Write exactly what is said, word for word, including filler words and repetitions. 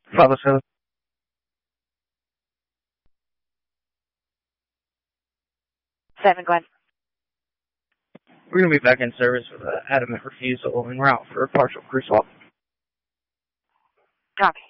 five oh seven. Seven, go ahead. We're going to be back in service with an adamant refusal en route for a partial crew swap. Okay.